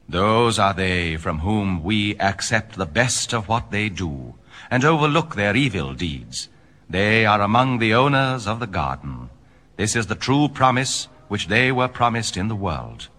Those are they from whom we accept the best of what they do, and overlook their evil deeds. They are among the owners of the garden. This is the true promise which they were promised in the world.